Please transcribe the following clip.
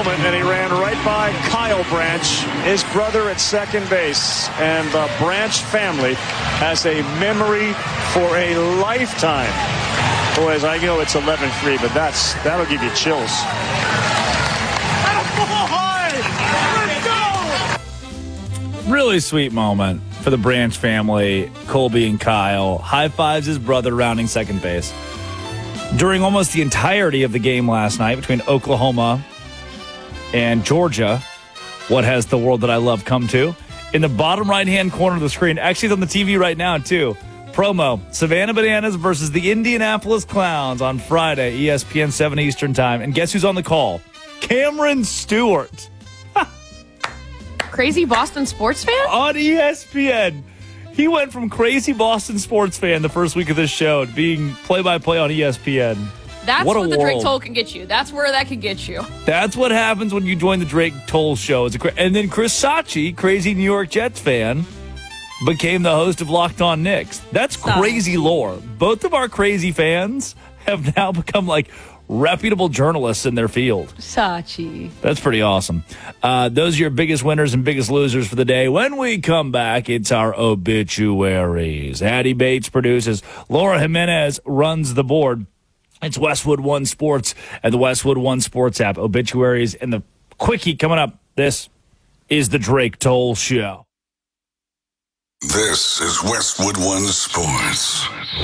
moment, and he ran right by Kyle Branch, his brother at second base. And the Branch family has a memory for a lifetime. Boys, I know it's 11-3, but that'll give you chills. Really sweet moment for the Branch family, Colby and Kyle. High fives his brother rounding second base. During almost the entirety of the game last night between Oklahoma and Georgia, what has the world that I love come to? In the bottom right-hand corner of the screen, actually it's on the TV right now too, promo, Savannah Bananas versus the Indianapolis Clowns on Friday, ESPN 7 Eastern Time. And guess who's on the call? Cameron Stewart. Crazy Boston sports fan? On ESPN. He went from crazy Boston sports fan the first week of this show to being play-by-play on ESPN. That's what the Drake world. Toll can get you. That's where that can get you. That's what happens when you join the Drake Toll show. And then Chris Sachi, crazy New York Jets fan, became the host of Locked On Knicks. That's crazy lore. Both of our crazy fans have now become like reputable journalists in their field. Sachi. That's pretty awesome. Those are your biggest winners and biggest losers for the day. When we come back, it's our obituaries. Addie Bates produces. Laura Jimenez runs the board. It's Westwood One Sports and the Westwood One Sports app. Obituaries and the quickie coming up. This is the Drake Toll Show. This is Westwood One Sports.